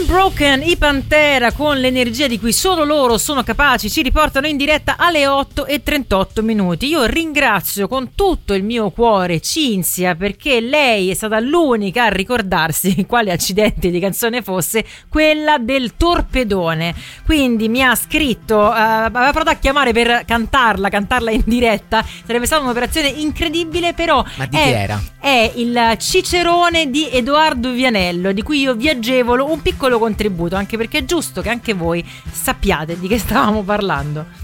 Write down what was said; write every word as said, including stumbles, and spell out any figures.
Broken, i Pantera, con l'energia di cui solo loro sono capaci, ci riportano in diretta alle otto e trentotto minuti. Io ringrazio con tutto il mio cuore Cinzia, perché lei è stata l'unica a ricordarsi quale accidente di canzone fosse quella del torpedone. Quindi mi ha scritto, uh, aveva provato a chiamare per cantarla, cantarla in diretta. Sarebbe stata un'operazione incredibile, però ma di chi era? È il Cicerone di Edoardo Vianello, di cui io vi agevolo un piccolo contributo, anche perché è giusto che anche voi sappiate di che stavamo parlando.